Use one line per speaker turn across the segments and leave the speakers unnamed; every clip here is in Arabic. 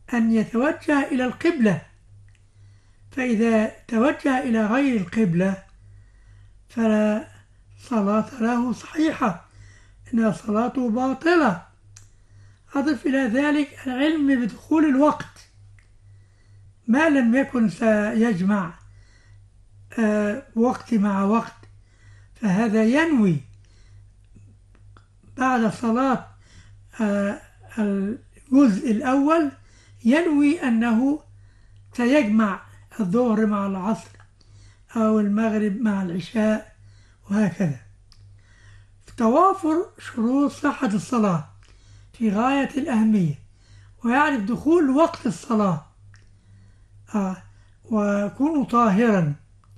أن يتوجه إلى القبلة، فإذا توجه إلى غير القبلة فلا صلاة له صحيحة، إن صلاته باطلة. أضف إلى ذلك العلم بدخول الوقت، ما لم يكن سيجمع وقت مع وقت، فهذا ينوي بعد صلاة الجزء الأول ينوي أنه سيجمع الظهر مع العصر أو المغرب مع العشاء وهكذا. توافر شروط صحة الصلاة في غاية الأهمية، ويعرف دخول وقت الصلاة ويكون طاهرا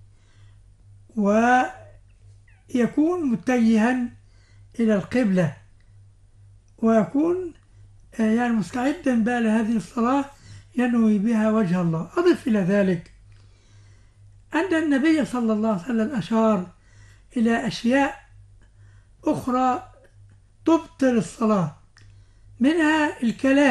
ويكون متجها إلى القبلة ويكون يعني مستعدا بقى لهذه الصلاة ينوي بها وجه الله. أضف إلى ذلك أن النبي صلى الله عليه وسلم أشار إلى أشياء أخرى تبطل الصلاة، منها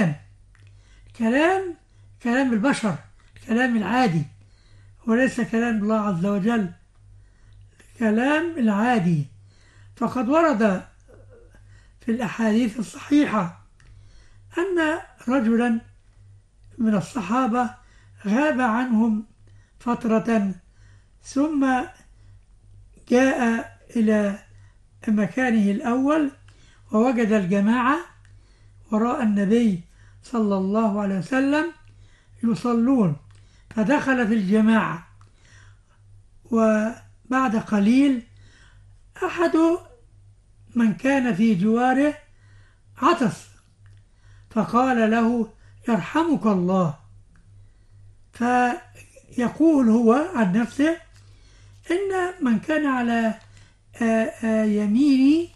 كلام البشر، الكلام العادي وليس كلام الله عز وجل، الكلام العادي. فقد ورد في الأحاديث الصحيحة أن رجلا من الصحابة غاب عنهم فترة ثم جاء إلى مكانه الأول ووجد الجماعة وراء النبي صلى الله عليه وسلم يصلون، فدخل في الجماعة. وبعد قليل أحد من كان في جواره عطس فقال له يرحمك الله، فيقول هو عن نفسه إن من كان على يميني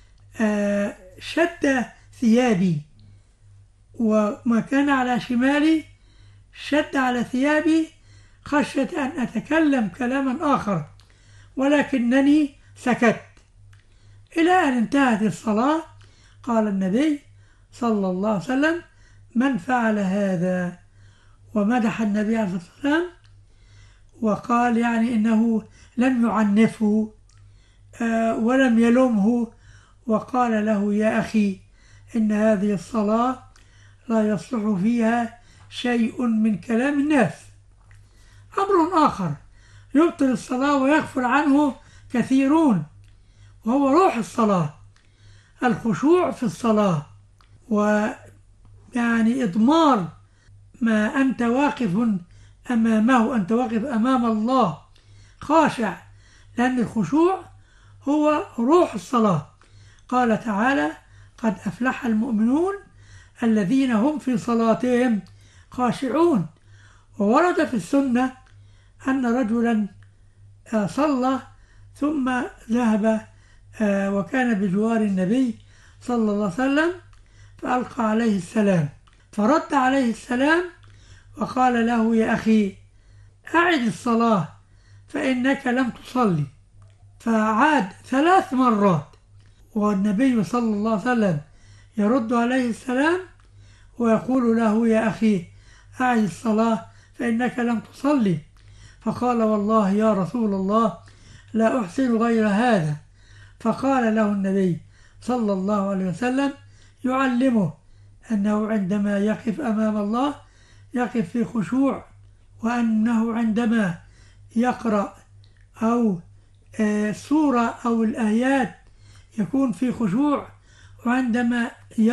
شد ثيابي، وما كان على شمالي شد على ثيابي خشية أن أتكلم كلاما آخر، ولكنني سكت. إلى أن انتهت الصلاة قال النبي صلى الله عليه وسلم من فعل هذا، ومدح النبي عليه الصلاة والسلام وقال يعني إنه لم يعنفه ولم يلومه، وقال له يا أخي إن هذه الصلاة لا يصلح فيها شيء من كلام الناس. أمر آخر يبطل الصلاة ويغفل عنه كثيرون وهو روح الصلاة، الخشوع في الصلاة، ويعني إضمار ما أنت واقف أمامه، أنت واقف أمام الله خاشع، لأن الخشوع هو روح الصلاة. قال تعالى قد أفلح المؤمنون الذين هم في صلاتهم خاشعون. وورد في السنة أن رجلا صلى ثم ذهب وكان بجوار النبي صلى الله عليه وسلم فألقى عليه السلام، فرد عليه السلام وقال له يا أخي أعد الصلاة فإنك لم تصلي، فعاد 3 مرات والنبي صلى الله عليه وسلم يرد عليه السلام ويقول له يا أخي أعد الصلاة فإنك لم تصلي، فقال والله يا رسول الله لا أحسن غير هذا. فقال له النبي صلى الله عليه وسلم يعلمه أنه عندما يقف أمام الله يقف في خشوع، وأنه عندما يقرأ أو سورة أو الآيات يكون في خشوع، وعندما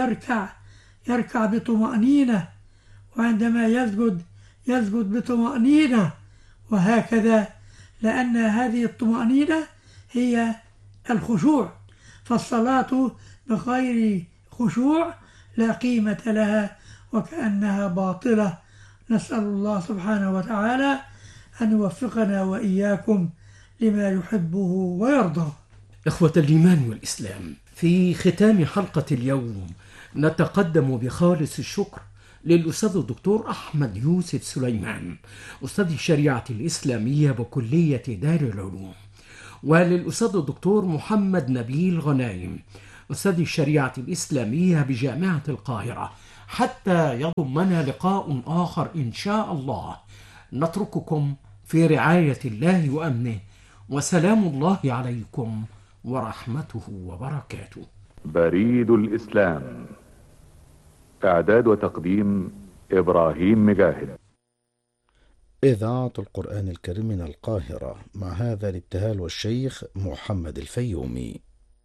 يركع بطمأنينة، وعندما يسجد بطمأنينة، وهكذا، لأن هذه الطمأنينة هي الخشوع، فالصلاة بغير خشوع لا قيمة لها وكأنها باطلة. نسأل الله سبحانه وتعالى أن يوفقنا وإياكم لما يحبه ويرضى.
إخوة الإيمان والإسلام، في ختام حلقة اليوم نتقدم بخالص الشكر للأستاذ الدكتور أحمد يوسف سليمان أستاذ الشريعة الإسلامية بكلية دار العلوم، وللأستاذ الدكتور محمد نبيل غنايم أستاذ الشريعة الإسلامية بجامعة القاهرة، حتى يضمنا لقاء آخر إن شاء الله. نترككم في رعاية الله وأمنه، وسلام الله عليكم ورحمته وبركاته.
بريد الإسلام، إعداد وتقديم إبراهيم مجاهد.
إذاعة القرآن الكريم من القاهرة، مع هذا الابتهال والشيخ محمد الفيومي.